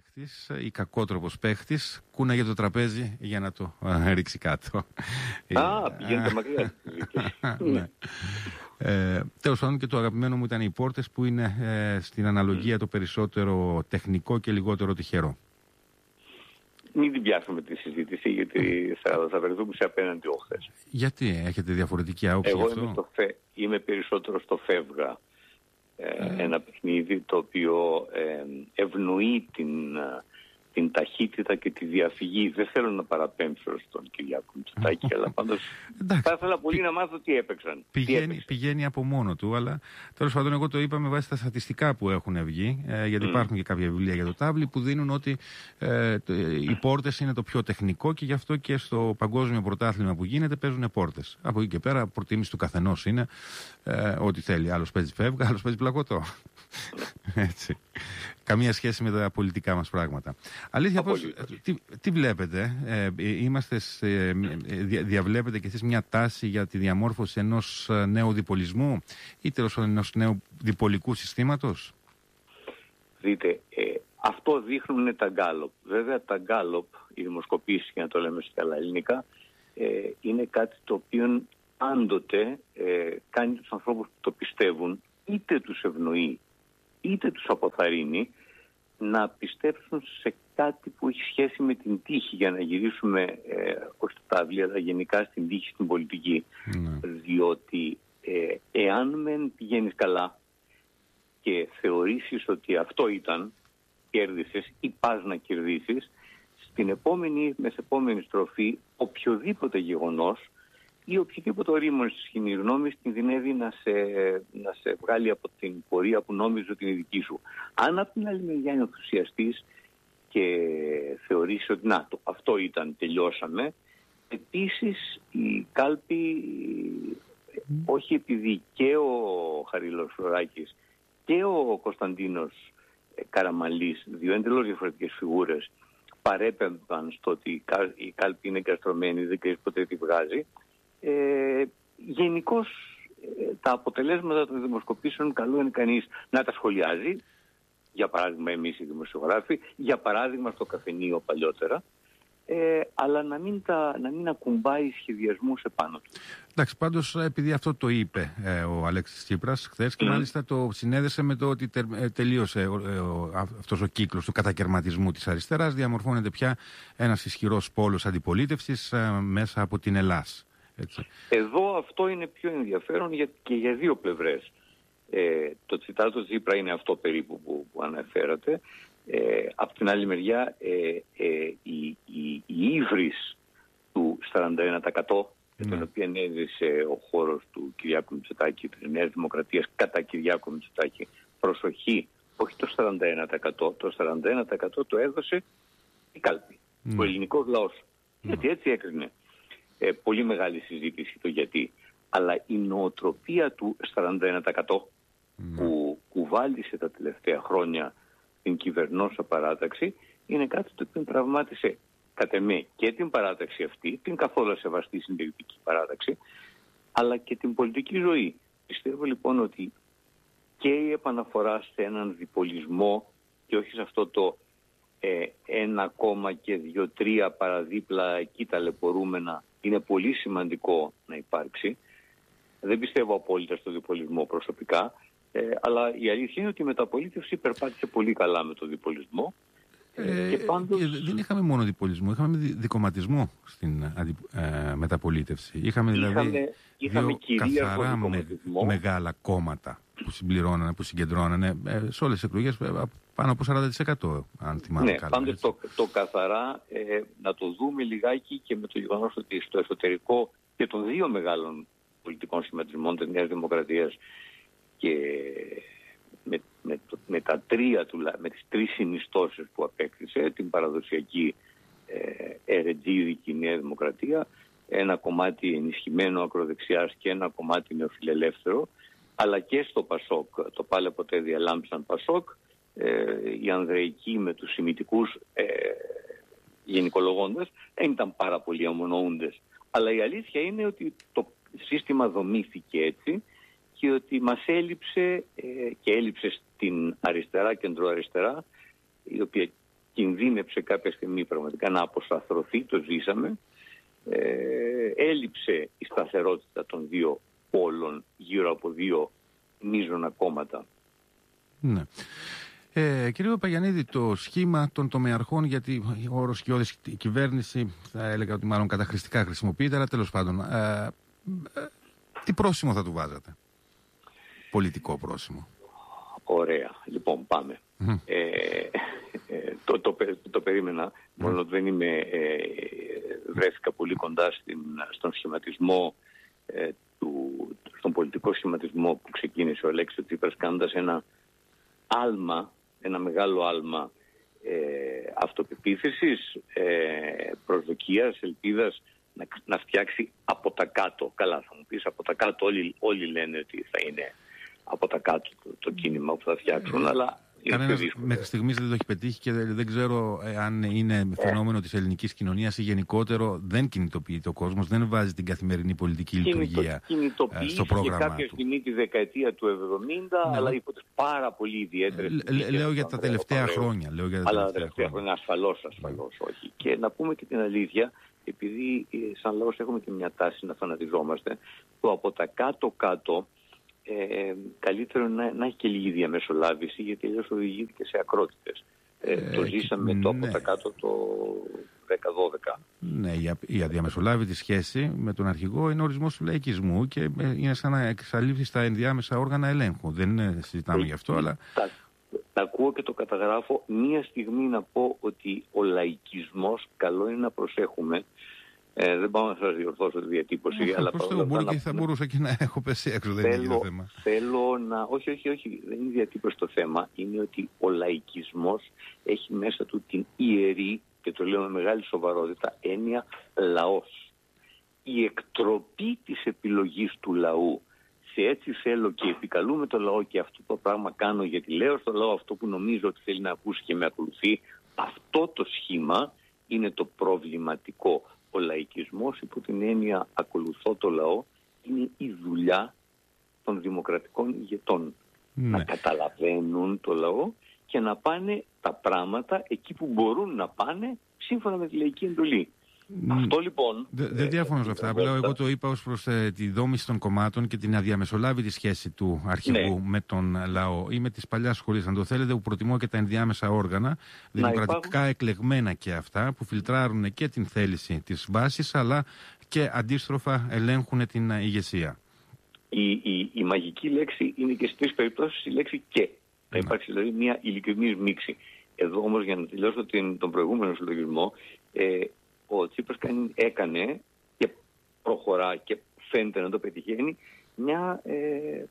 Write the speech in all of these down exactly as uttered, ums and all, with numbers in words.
παίχτης ή κακότροπος παίχτης κούναγε το τραπέζι για να το α, ρίξει κάτω. Α, πηγαίνετε μακριά. Ναι. Ε, τέλος πάντων, και το αγαπημένο μου ήταν οι πόρτες, που είναι ε, στην αναλογία το περισσότερο τεχνικό και λιγότερο τυχερό. Μην την πιάσουμε τη συζήτηση, γιατί θα, θα βρεθούμε σε απέναντι όχθες. Γιατί, έχετε διαφορετική άποψη γι' αυτό? Εγώ είμαι, στο φε, είμαι περισσότερο στο φεύγα. Ε, mm. Ένα παιχνίδι το οποίο ε, ευνοεί την, την ταχύτητα και τη διαφυγή. Δεν θέλω να παραπέμψω στον Κυριάκο Μητσοτάκη, αλλά πάντως θα ήθελα πολύ Πη... να μάθω τι έπαιξαν. Πηγαίνει, τι έπαιξαν. πηγαίνει από μόνο του, αλλά τέλος πάντων εγώ το είπα με βάση τα στατιστικά που έχουν βγει, ε, γιατί mm. υπάρχουν και κάποια βιβλία για το τάβλι που δίνουν ότι ε, το, οι πόρτες είναι το πιο τεχνικό και γι' αυτό και στο παγκόσμιο πρωτάθλημα που γίνεται παίζουν πόρτες. Από εκεί και πέρα προτίμηση του καθενός είναι ε, ό,τι θέλει. Άλλος παίζει φεύγα, άλλος παίζει πλακωτό. Έτσι. Καμία σχέση με τα πολιτικά μας πράγματα. Αλήθεια, πώς, τι, τι βλέπετε, ε, είμαστε σε, ε, δια, διαβλέπετε κι εσείς μια τάση για τη διαμόρφωση ενός νέου διπολισμού ή τέλος ενός νέου διπολικού συστήματος? Δείτε, ε, αυτό δείχνουν τα γκάλοπ. Βέβαια τα γκάλοπ, οι δημοσκοπήσεις, για να το λέμε σε καλά ελληνικά, ε, είναι κάτι το οποίο πάντοτε ε, κάνει τους ανθρώπους που το πιστεύουν, είτε τους ευνοεί είτε τους αποθαρρύνει, να πιστέψουν σε κάτι που έχει σχέση με την τύχη, για να γυρίσουμε ε, ως τα τάβλη, αλλά γενικά στην τύχη, στην πολιτική. Mm. Διότι ε, εάν μεν πηγαίνεις καλά και θεωρήσεις ότι αυτό ήταν, κέρδισες ή πας να κερδίσεις, στην επόμενη, μεσεπόμενη στροφή οποιοδήποτε γεγονός ή οποιοδήποτε ορίμον στη κοινή γνώμη κινδυνεύει να σε, να σε βγάλει από την πορεία που νόμιζε ότι είναι δική σου. Αν από την άλλη μεριά είναι ενθουσιαστής και θεωρείς ότι να, το, αυτό ήταν, τελειώσαμε, επίσης η κάλπη, mm. όχι επειδή και ο Χαρίλαος Φλωράκης και ο Κωνσταντίνος Καραμαλής, δύο εντελώς διαφορετικές φιγούρες, παρέπεμπαν στο ότι η κάλπη είναι καστρωμένη, δεν ξέρεις ποτέ τι βγάζει. Ε, γενικώς ε, τα αποτελέσματα των δημοσκοπήσεων καλό είναι κανείς να τα σχολιάζει, για παράδειγμα εμείς οι δημοσιογράφοι, για παράδειγμα στο καφενείο παλιότερα, ε, αλλά να μην, τα, να μην ακουμπάει σχεδιασμούς επάνω του. Εντάξει, πάντως επειδή αυτό το είπε ε, ο Αλέξης Τσίπρας χθες και mm. μάλιστα το συνέδεσε με το ότι τε, ε, τελείωσε ε, ε, αυτός ο κύκλος του κατακερματισμού της αριστεράς, διαμορφώνεται πια ένας ισχυρός πόλος αντιπολίτευσης ε, μέσα από την Ελλάς. Έτσι. Εδώ αυτό είναι πιο ενδιαφέρον για, και για δύο πλευρές. Ε, το τσιτάτο Τσίπρα είναι αυτό περίπου που, που αναφέρατε. Ε, από την άλλη μεριά ε, ε, η, η, η ύβρις του σαράντα ένα τοις εκατό mm. την οποία έδειξε ο χώρος του Κυριάκου Μητσοτάκη, της Νέας Δημοκρατίας κατά Κυριάκου Μητσοτάκη, προσοχή, όχι το σαράντα ένα τοις εκατό, το σαράντα ένα τοις εκατό το έδωσε η κάλπη, mm. ο ελληνικός λαός. Mm. Γιατί έτσι έκρινε. Ε, πολύ μεγάλη συζήτηση το γιατί. Αλλά η νοοτροπία του σαράντα ένα τοις εκατό mm. που κουβάλισε τα τελευταία χρόνια την κυβερνόσα παράταξη είναι κάτι το οποίο τραυμάτισε κατ' εμέ και την παράταξη αυτή, την καθόλου σεβαστή συντηρητική παράταξη, αλλά και την πολιτική ζωή. Πιστεύω λοιπόν ότι και η επαναφορά σε έναν διπολισμό και όχι σε αυτό το ε, ένα κόμμα και δύο τρία παραδίπλα εκεί ταλαιπωρούμενα είναι πολύ σημαντικό να υπάρξει. Δεν πιστεύω απόλυτα στο διπολισμό προσωπικά, ε, αλλά η αλήθεια είναι ότι η μεταπολίτευση περπάτησε πολύ καλά με το διπολισμό. Ε, και πάντως... Δεν είχαμε μόνο διπολισμό, είχαμε δικομματισμό στην ε, μεταπολίτευση. Είχαμε δηλαδή είχαμε, είχαμε δύο καθαρά με, μεγάλα κόμματα που συμπληρώνανε, που συγκεντρώνανε ε, σε όλες τις εκλογές πάνω από σαράντα τοις εκατό, αν θυμάμαι ναι, καλά. Πάντως το, το καθαρά ε, να το δούμε λιγάκι και με το γεγονός ότι στο εσωτερικό και των δύο μεγάλων πολιτικών σχηματισμών της Νέας Δημοκρατίας και με, με, το, με, τα τρία, με τις τρεις συνιστώσεις που απέκτησε, την παραδοσιακή ε, ερετζίδικη Νέα Δημοκρατία, ένα κομμάτι ενισχυμένο ακροδεξιάς και ένα κομμάτι νεοφιλελεύθερο, αλλά και στο Πασόκ, το πάλε ποτέ διαλάμψαν Πασόκ, ε, οι Ανδρεϊκοί με τους Σημιτικούς ε, γενικολογώντας δεν ήταν πάρα πολύ αμονοούντες. Αλλά η αλήθεια είναι ότι το σύστημα δομήθηκε έτσι και ότι μας έλειψε ε, και έλειψε στην αριστερά, κεντροαριστερά, η οποία κινδύνεψε κάποια στιγμή πραγματικά να αποσταθρωθεί, το ζήσαμε. Ε, έλειψε η σταθερότητα των δύο πόλων γύρω από δύο μείζωνα κόμματα. Ναι. Ε, κύριε Παπαγιαννίδη, το σχήμα των τομεαρχών, γιατί ο όρος σκιώδης κυβέρνηση θα έλεγα ότι μάλλον καταχρηστικά χρησιμοποιείται, αλλά τέλος πάντων, ε, ε, τι πρόσημο θα του βάζατε? Πολιτικό πρόσημο. Ωραία. Λοιπόν, πάμε. Mm. Ε, ε, το, το, το, το περίμενα, mm. μόνο ότι δεν είμαι, ε, βρέθηκα πολύ κοντά στην, στον σχηματισμό, ε, του, στον πολιτικό σχηματισμό που ξεκίνησε ο Αλέξης Τσίπρας, κάνοντας ένα άλμα, ένα μεγάλο άλμα ε, αυτοπεποίθησης, ε, προσδοκίας, ελπίδας να, να φτιάξει από τα κάτω. Καλά, θα μου πεις από τα κάτω, όλοι, όλοι λένε ότι θα είναι από τα κάτω το, το κίνημα που θα φτιάξουν, αλλά κανένας μέχρι στιγμής δεν το έχει πετύχει και δεν, δεν ξέρω αν είναι φαινόμενο της ελληνικής κοινωνίας ή γενικότερο δεν κινητοποιείται ο κόσμος, δεν βάζει την καθημερινή πολιτική λειτουργία στο πρόγραμμα του. Κάποια στιγμή τη δεκαετία του εβδομήντα, ναι. αλλά υπό τις πάρα πολύ ιδιαίτερες. Λ, λέω για τα τελευταία χρόνια. Λέω για τα αλλά τελευταία, τελευταία χρόνια, ασφαλώς, ασφαλώς, mm. όχι. Και να πούμε και την αλήθεια, επειδή σαν λαός έχουμε και μια τάση να φανατιζόμαστε, το από τα κάτω-κάτω Ε, καλύτερο να, να έχει και λίγη διαμεσολάβηση, γιατί αλλιώς οδηγείται και σε ακρότητες. Ε, ε, το ζήσαμε ναι. το από τα κάτω το δέκα δώδεκα. Ναι, η, η αδιαμεσολάβητη σχέση με τον αρχηγό είναι ορισμός του λαϊκισμού και είναι σαν να εξαλείφθει στα ενδιάμεσα όργανα ελέγχου. Δεν συζητάμε ε, γι' αυτό, αλλά... Τα, τα ακούω και το καταγράφω. Μία στιγμή να πω ότι ο λαϊκισμός, καλό είναι να προσέχουμε. Ε, δεν πάω να σας διορθώσω τη διατύπωση. Ε, αλλά παρόλα μπορεί και θα μπορούσα και να έχω πέσει έξω, δεν θέλω, είναι το θέμα. Θέλω να... Όχι, όχι, όχι, δεν είναι διατύπωση το θέμα. Είναι ότι ο λαϊκισμός έχει μέσα του την ιερή, και το λέω με μεγάλη σοβαρότητα, έννοια λαός. Η εκτροπή της επιλογής του λαού σε έτσι θέλω και επικαλούμε το λαό και αυτό το πράγμα κάνω γιατί λέω στο λαό αυτό που νομίζω ότι θέλει να ακούσει και με ακολουθεί, αυτό το σχήμα είναι το προβληματικό. Ο λαϊκισμός, υπό την έννοια ακολουθώ το λαό, είναι η δουλειά των δημοκρατικών ηγετών. Ναι. Να καταλαβαίνουν το λαό και να πάνε τα πράγματα εκεί που μπορούν να πάνε σύμφωνα με τη λαϊκή εντολή. Mm. Αυτό λοιπόν... Δεν δε διαφωνώ σε αυτά. Απλά εγώ το είπα ως προς ε, τη δόμηση των κομμάτων και την αδιαμεσολάβητη σχέση του αρχηγού ναι. με τον λαό ή με τις παλιάς σχολές, αν το θέλετε, που προτιμώ και τα ενδιάμεσα όργανα, δημοκρατικά υπάρχουν... εκλεγμένα και αυτά, που φιλτράρουν και την θέληση της βάσης, αλλά και αντίστροφα ελέγχουν την ηγεσία. Η, η, η μαγική λέξη είναι και στις τρεις περιπτώσεις η λέξη και. Θα ναι. υπάρξει δηλαδή μια ειλικρινής μίξη. Εδώ όμως, για να τελειώσω την, τον προηγούμενο συλλογισμό, ε, ο Τσίπρας έκανε και προχωρά και φαίνεται να το πετυχαίνει μια ε,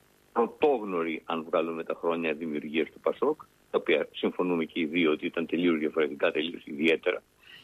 πρωτόγνωρη, αν βγάλουμε τα χρόνια δημιουργίας του ΠΑΣΟΚ, τα οποία συμφωνούμε και οι δύο ότι ήταν τελείως διαφορετικά, τελείως ιδιαίτερα,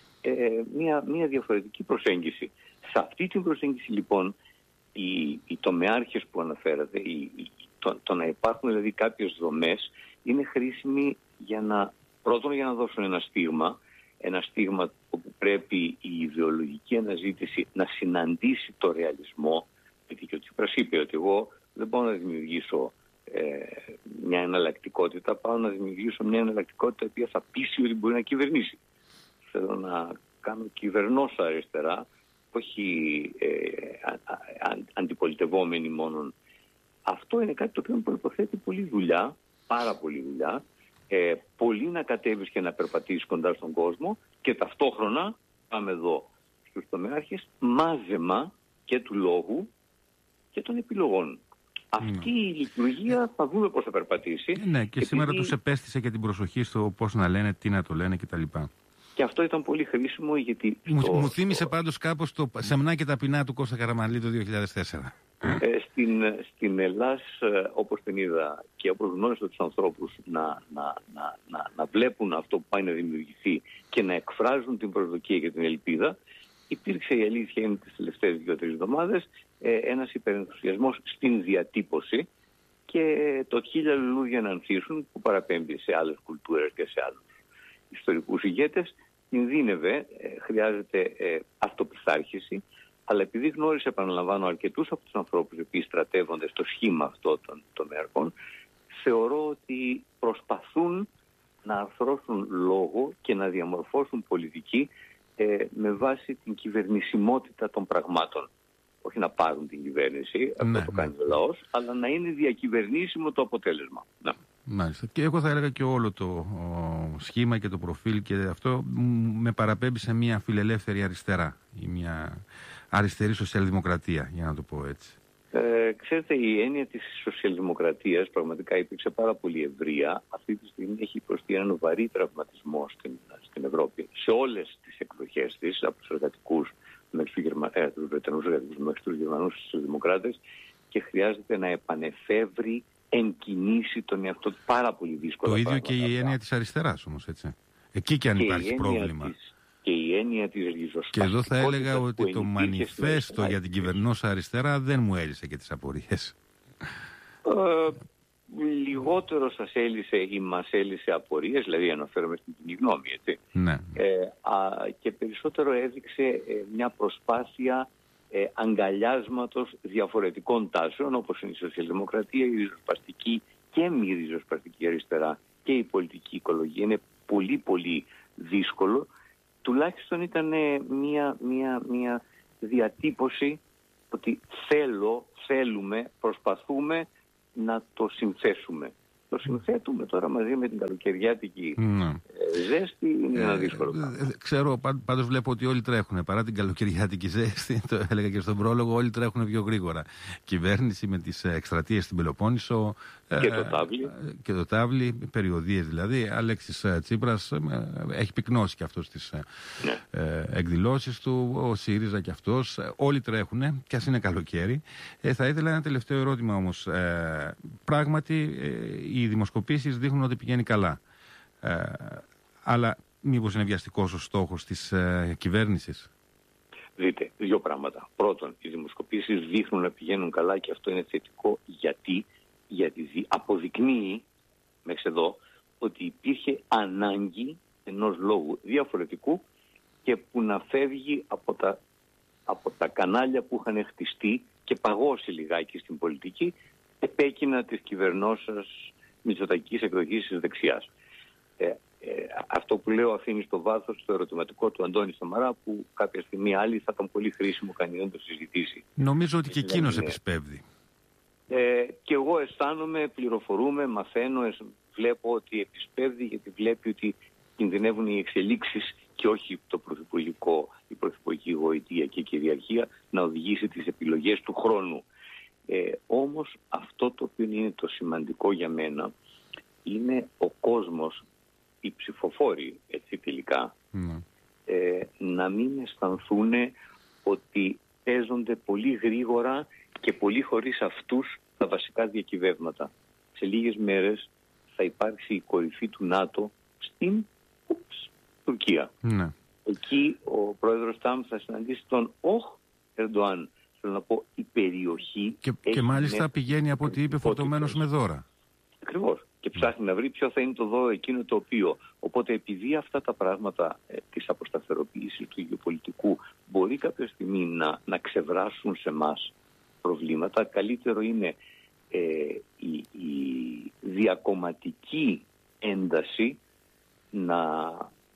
ε, μια, μια διαφορετική προσέγγιση. Σε αυτή την προσέγγιση λοιπόν οι, οι τομεάρχες που αναφέρατε, οι, οι, το, το να υπάρχουν δηλαδή κάποιες δομές είναι χρήσιμοι για να, πρώτον για να δώσουν ένα στίγμα, ένα στίγμα όπου πρέπει η ιδεολογική αναζήτηση να συναντήσει το ρεαλισμό, γιατί και ο Τσίπρας είπε ότι εγώ δεν πάω να δημιουργήσω ε, μια εναλλακτικότητα, πάω να δημιουργήσω μια εναλλακτικότητα η οποία θα πείσει ότι μπορεί να κυβερνήσει. Θέλω να κάνω κυβερνός αριστερά, όχι ε, α, α, α, αντιπολιτευόμενοι μόνον. Αυτό είναι κάτι το οποίο προϋποθέτει πολλή δουλειά, πάρα πολλή δουλειά, Ε, πολύ να κατέβεις και να περπατήσεις κοντά στον κόσμο και ταυτόχρονα, πάμε εδώ στους τομεάρχες, μάζεμα και του λόγου και των επιλογών. Αυτή mm. η λειτουργία θα δούμε πώς θα περπατήσει. Ε, ναι, και, και σήμερα επειδή... τους επέστησε και την προσοχή στο πώς να λένε, τι να το λένε κτλ. Και αυτό ήταν πολύ χρήσιμο γιατί... Μου, το, μου θύμισε το... πάντως κάπως το σεμνά και ταπεινά του Κώστα Καραμανλή το δύο χιλιάδες τέσσερα. Ε, στην, στην Ελλάς, ε, όπως την είδα και όπως γνώρισα τους ανθρώπους να, να, να, να, να βλέπουν αυτό που πάει να δημιουργηθεί και να εκφράζουν την προσδοκία και την ελπίδα, υπήρξε, η αλήθεια είναι τις τελευταίες δύο-τρεις εβδομάδες, ε, ένας υπερενθουσιασμός στην διατύπωση και το χίλια λουλούδια να ανθίσουν που παραπέμπει σε άλλες κουλτούρες και σε άλλους ιστορικούς ηγέτες, κινδύνευε, ε, χρειάζεται ε, αυτοπιθάρχηση. Αλλά επειδή γνώρισε, επαναλαμβάνω, αρκετούς από τους ανθρώπους οι οποίοι στρατεύονται στο σχήμα αυτό των τομεαρχών, θεωρώ ότι προσπαθούν να αρθρώσουν λόγο και να διαμορφώσουν πολιτική ε, με βάση την κυβερνησιμότητα των πραγμάτων. Όχι να πάρουν την κυβέρνηση, αυτό ναι, το κάνει ο λαός, αλλά να είναι διακυβερνήσιμο το αποτέλεσμα. Ναι. Μάλιστα. Και εγώ θα έλεγα και όλο το ο, σχήμα και το προφίλ και αυτό με παραπέμπει σε μια φιλελεύθερη αριστερά ή μια αριστερή σοσιαλδημοκρατία, για να το πω έτσι. Ε, ξέρετε, η έννοια της σοσιαλδημοκρατίας πραγματικά υπήρξε πάρα πολύ ευρεία. Αυτή τη στιγμή έχει υποστεί έναν βαρύ τραυματισμό στην, στην Ευρώπη, σε όλες τις εκδοχές της, από τους εργατικούς μέχρι τους, Γερμα... ε, τους Βρετανούς εργατικούς μέχρι τους Γερμανούς σοσιαλδημοκράτες, και χρειάζεται να επανεφεύρει εν κινήσει τον εαυτό του. Πάρα πολύ δύσκολα. Το ίδιο και η έννοια της αριστεράς όμως, έτσι. Εκεί και αν και υπάρχει πρόβλημα. Της, και η έννοια της ριζοσπαστικότητας. Και εδώ θα έλεγα ότι το μανιφέστο για την κυβερνώσα αριστερά δεν μου έλυσε και τις απορίες. Ε, λιγότερο σας έλυσε ή μας έλυσε απορίες, δηλαδή αναφέρομαι στην κοινή γνώμη, έτσι. Ναι. Ε, α, και περισσότερο έδειξε ε, μια προσπάθεια ε, αγκαλιάσματος διαφορετικών τάσεων, όπως είναι η σοσιαλδημοκρατία, η ριζοσπαστική και μη ριζοσπαστική αριστερά και η πολιτική οικολογία. Είναι πολύ πολύ δύσκολο. Τουλάχιστον ήταν μια, μια, μια διατύπωση ότι θέλω, θέλουμε, προσπαθούμε να το συνθέσουμε. Το συνθέτουμε τώρα μαζί με την καλοκαιριάτικη ναι. ζέστη, είναι ε, ένα δύσκολο πράγμα. Ε, ξέρω, πάντως βλέπω ότι όλοι τρέχουν. Παρά την καλοκαιριάτικη ζέστη, το έλεγα και στον πρόλογο, όλοι τρέχουν πιο γρήγορα. Κυβέρνηση με τις εκστρατείες στην Πελοπόννησο. Και το τάβλι. Ε, και το τάβλι, περιοδίες δηλαδή. Αλέξης Τσίπρας ε, έχει πυκνώσει και αυτός τις ναι. ε, εκδηλώσεις του. Ο ΣΥΡΙΖΑ και αυτός. Ε, όλοι τρέχουν, και ας είναι καλοκαίρι. Ε, θα ήθελα ένα τελευταίο ερώτημα όμως. Ε, πράγματι, ε, οι δημοσκοπήσεις δείχνουν ότι πηγαίνει καλά. Ε, αλλά μήπως είναι βιαστικός ο στόχος της ε, κυβέρνησης? Δείτε, δύο πράγματα. Πρώτον, οι δημοσκοπήσεις δείχνουν να πηγαίνουν καλά, και αυτό είναι θετικό. Γιατί, γιατί αποδεικνύει μέχρι εδώ ότι υπήρχε ανάγκη ενός λόγου διαφορετικού και που να φεύγει από τα, από τα κανάλια που είχαν χτιστεί και παγώσει λιγάκι στην πολιτική επέκεινα της κυβερνώσας μητσοτακικής εκδοχής της δεξιάς. Ε, ε, αυτό που λέω αφήνει στο βάθος το ερωτηματικό του Αντώνη Σαμαρά, που κάποια στιγμή άλλη θα ήταν πολύ χρήσιμο κανεί να το συζητήσει. Νομίζω ότι και εκείνος επισπεύδει. Ε, και εγώ αισθάνομαι, πληροφορούμε, μαθαίνω, βλέπω ότι επισπεύδει, γιατί βλέπει ότι κινδυνεύουν οι εξελίξεις και όχι το πρωθυπουργικό, η πρωθυπουργική γοητεία και η κυριαρχία να οδηγήσει τις επιλογές του χρόνου. Ε, όμως αυτό το οποίο είναι το σημαντικό για μένα είναι ο κόσμος, οι ψηφοφόροι, έτσι τελικά, mm. ε, να μην αισθανθούν ότι παίζονται πολύ γρήγορα και πολύ χωρίς αυτούς τα βασικά διακυβεύματα. Σε λίγες μέρες θα υπάρξει η κορυφή του ΝΑΤΟ στην Ουψ, Τουρκία. Mm. Εκεί ο πρόεδρος Τραμπ θα συναντήσει τον Οχ Ερντοάν. Θέλω να πω, η περιοχή... Και, και μάλιστα πηγαίνει από ό,τι είπε φορτωμένος με δώρα. Ακριβώς. Και ψάχνει να βρει ποιο θα είναι το δώρο εκείνο το οποίο. Οπότε επειδή αυτά τα πράγματα ε, της αποσταθεροποίησης του γεωπολιτικού μπορεί κάποια στιγμή να, να ξεβράσουν σε εμάς προβλήματα, καλύτερο είναι ε, η, η διακομματική ένταση να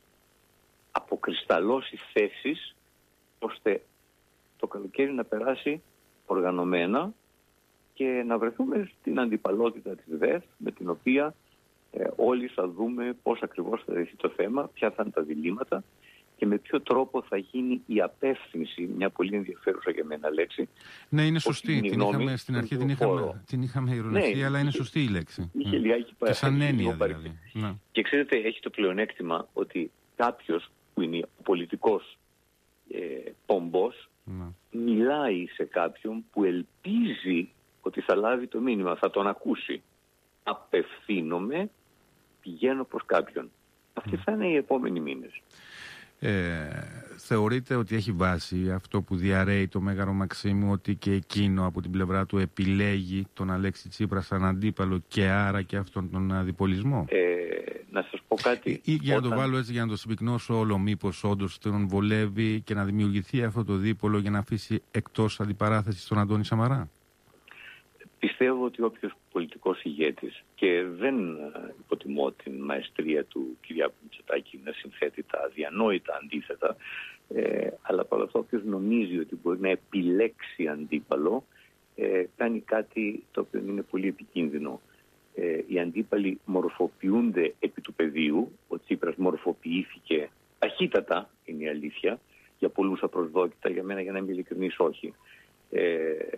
αποκρισταλώσει θέσεις ώστε το καλοκαίρι να περάσει οργανωμένα και να βρεθούμε στην αντιπαλότητα της ΔΕΘ, με την οποία ε, όλοι θα δούμε πώς ακριβώς θα ρεθεί το θέμα, ποια θα είναι τα διλήμματα και με ποιο τρόπο θα γίνει η απεύθυνση, μια πολύ ενδιαφέρουσα για μένα λέξη. Ναι, είναι σωστή. Την είχαμε, στην αρχή την είχαμε, την είχαμε ειρωνευτεί, ναι, αλλά είναι σωστή η λέξη. Είχε mm. λιγάκι και σαν έννοια δηλαδή. Ναι. Και ξέρετε, έχει το πλεονέκτημα ότι κάποιος που είναι ο πολιτικός ε, πομπός mm. μιλάει σε κάποιον που ελπίζει ότι θα λάβει το μήνυμα, θα τον ακούσει. Απευθύνομαι, πηγαίνω προς κάποιον. Αυτοί θα είναι οι επόμενοι μήνες. Ε, θεωρείτε ότι έχει βάση αυτό που διαρρέει το Μέγαρο Μαξίμου, ότι και εκείνο από την πλευρά του επιλέγει τον Αλέξη Τσίπρα σαν αντίπαλο και άρα και αυτόν τον αδιπολισμό? Ε, να σας πω κάτι. Ή για όταν... να το βάλω έτσι, για να το συμπυκνώσω όλο, μήπως όντως τον βολεύει και να δημιουργηθεί αυτό το δίπολο για να αφήσει εκτός αντιπαράθεσης τον Αντώνη Σαμαρά? πιστεύω ότι όποιος πολιτικός ηγέτης, και δεν υποτιμώ την μαεστρία του Κυριάκου Μητσοτάκη να συνθέτει τα αδιανόητα αντίθετα, ε, αλλά παρόλα αυτά όποιος νομίζει ότι μπορεί να επιλέξει αντίπαλο, ε, κάνει κάτι το οποίο είναι πολύ επικίνδυνο. Ε, οι αντίπαλοι μορφοποιούνται επί του πεδίου. Ο Τσίπρας μορφοποιήθηκε ταχύτατα, είναι η αλήθεια, για πολλούς απροσδόκητα, για μένα, για να είμαι ειλικρινής, όχι. Ε,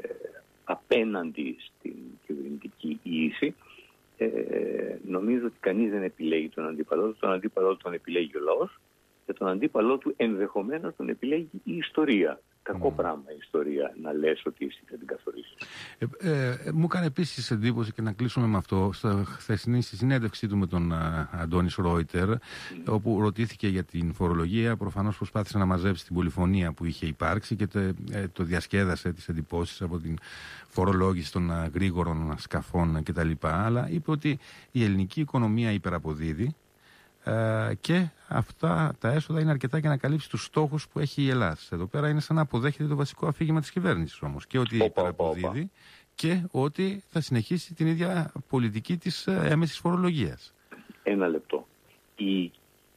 απέναντι στην κυβερνητική ίση, ε, νομίζω ότι κανείς δεν επιλέγει τον αντίπαλό του, τον αντίπαλό του τον επιλέγει ο λαός και τον αντίπαλό του ενδεχομένως τον επιλέγει η ιστορία. Κακό mm. πράγμα η ιστορία να λες ότι εσύ θα την καθορίσει. Ε, ε, μου έκανε επίσης εντύπωση, και να κλείσουμε με αυτό, στα χθεσινή συνέντευξή του με τον uh, Αντώνη Ρόιτερ, mm. όπου ρωτήθηκε για την φορολογία. Προφανώς προσπάθησε να μαζέψει την πολυφωνία που είχε υπάρξει και το, ε, το διασκέδασε τις εντυπώσεις από την φορολόγηση των uh, γρήγορων σκαφών κτλ. Αλλά είπε ότι η ελληνική οικονομία υπεραποδίδει. Uh, και αυτά τα έσοδα είναι αρκετά για να καλύψει τους στόχους που έχει η Ελλάδα. Εδώ πέρα είναι σαν να αποδέχεται το βασικό αφήγημα της κυβέρνησης όμως. Και ότι υπεραποδίδει και ότι θα συνεχίσει την ίδια πολιτική της έμεσης φορολογίας. Ένα λεπτό. Η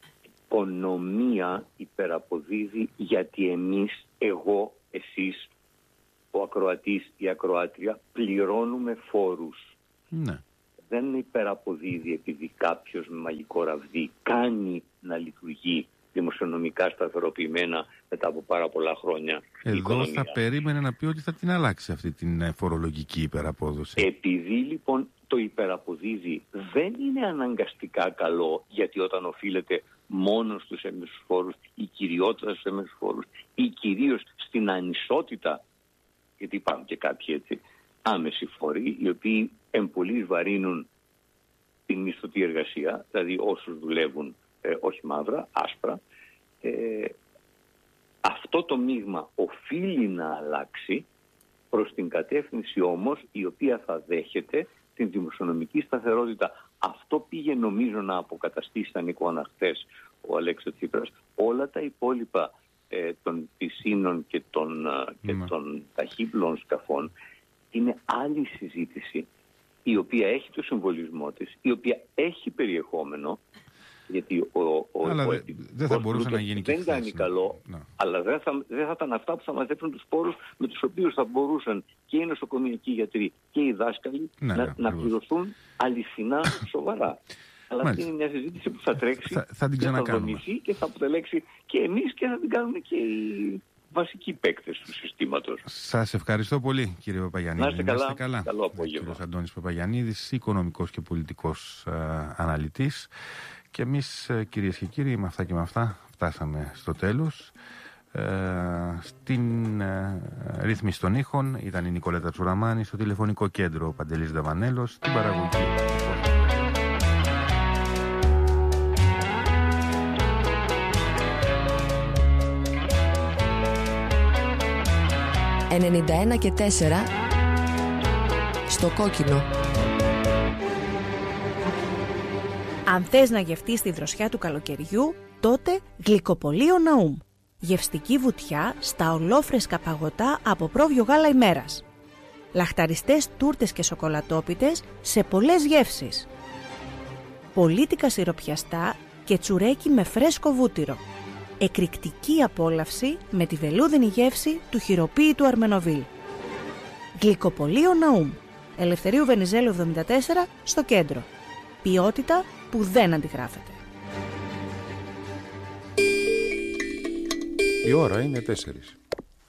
οικονομία υπεραποδίδει γιατί εμείς, εγώ, εσείς, ο ακροατής, η ακροάτρια, πληρώνουμε φόρους. Ναι. Δεν υπεραποδίδει επειδή κάποιος με μαγικό ραβδί κάνει να λειτουργεί δημοσιονομικά σταθεροποιημένα μετά από πάρα πολλά χρόνια. Εδώ θα περίμενε να πει ότι θα την αλλάξει αυτή την φορολογική υπεραπόδοση. Επειδή λοιπόν το υπεραποδίδει δεν είναι αναγκαστικά καλό, γιατί όταν οφείλεται μόνο στους έμεσους φόρους ή κυριότερα στους έμεσους φόρους ή κυρίως στην ανισότητα, γιατί υπάρχουν και κάποιοι έτσι άμεση φόροι, οι οποίοι εμπολείς βαρύνουν την μισθωτή εργασία, δηλαδή όσους δουλεύουν ε, όχι μαύρα, άσπρα. Ε, αυτό το μείγμα οφείλει να αλλάξει προς την κατεύθυνση όμως η οποία θα δέχεται την δημοσιονομική σταθερότητα. Αυτό πήγε νομίζω να αποκαταστήσει, θα εικόνα χθες ο Αλέξης Τσίπρας, όλα τα υπόλοιπα ε, των πισίνων και των, και των ταχύπλων σκαφών. Είναι άλλη συζήτηση, η οποία έχει το συμβολισμό της, η οποία έχει περιεχόμενο, γιατί ο, ο, αλλά ο, δε, δεν θα μπορούσε να γίνει και δεν κάνει καλό, ναι. αλλά δεν θα, δεν θα ήταν αυτά που θα μαζέψουν τους πόρους με τους οποίους θα μπορούσαν και οι νοσοκομιακοί γιατροί και οι δάσκαλοι ναι, να, ναι, να πληρωθούν αληθινά σοβαρά. Αλλά αυτή είναι μια συζήτηση που θα τρέξει, θα, θα την και θα δομηθεί και θα αποτελέξει και εμείς και θα την κάνουμε και οι βασικοί παίκτες του συστήματος. Σας ευχαριστώ πολύ, κύριε Παπαγιαννίδη. Να είστε καλά. Να είστε καλά. Καλό απόγευμα. Κύριος Αντώνης Παπαγιαννίδης, οικονομικός και πολιτικός α, αναλυτής. Και εμείς, κυρίες και κύριοι, με αυτά και με αυτά φτάσαμε στο τέλος. Ε, στην ε, ρύθμιση των ήχων ήταν η Νικολέτα Τσουραμάνη, στο τηλεφωνικό κέντρο ο Παντελής Δαβανέλος, στην παραγωγή. ενενήντα ένα και τέσσερα στο κόκκινο. Αν θες να γευτείς τη δροσιά του καλοκαιριού, τότε Γλυκοπωλείο Ναούμ. Γευστική βουτιά στα ολόφρεσκα παγωτά από πρόβιο γάλα ημέρας. Λαχταριστές τούρτες και σοκολατόπιτες σε πολλές γεύσεις. Πολίτικα σιροπιαστά και τσουρέκι με φρέσκο βούτυρο. Εκρηκτική απόλαυση με τη βελούδινη γεύση του χειροποίητου Αρμενοβίλ. Γλυκοπωλείο Ναούμ. Ελευθερίου Βενιζέλου εβδομήντα τέσσερα στο κέντρο. Ποιότητα που δεν αντιγράφεται. Η ώρα είναι τέσσερις.